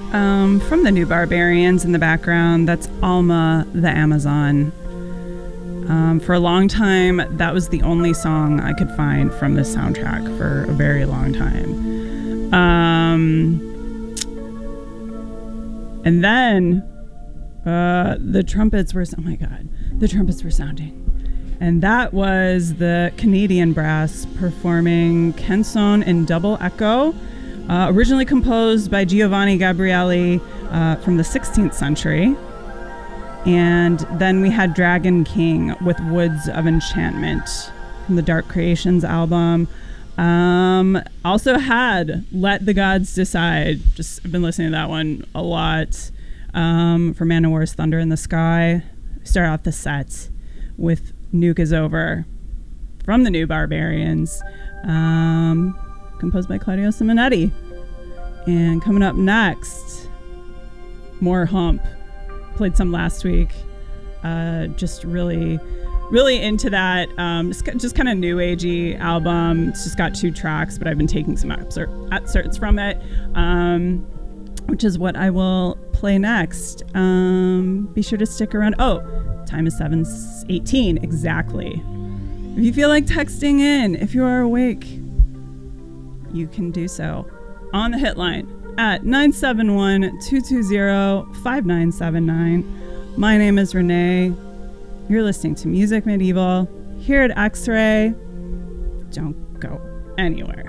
From the New Barbarians in the background, that's Alma the Amazon. For a long time, that was the only song I could find from this soundtrack for a very long time. And then the trumpets were, oh my God, the trumpets were sounding. And that was the Canadian brass performing Canzone in double echo, originally composed by Giovanni Gabrieli from the 16th century. And then we had Dragon King with Woods of Enchantment from the Dark Creations album. Also had Let the Gods Decide. I've been listening to that one a lot. For Manowar's Thunder in the Sky. Start off the set with Nuke is Over from the New Barbarians, composed by Claudio Simonetti. And coming up next, more Hump. Played some last week. Just really into that. Just kind of new agey album. It's just got 2 tracks, but I've been taking some excerpts from it, which is what I will play next. Be sure to stick around. Oh, time is 7:18 exactly. If you feel like texting in, if you are awake, you can do so on the hit line at 971-220-5979. My name is Renee. You're listening to Music Medieval here at X-Ray. Don't go anywhere.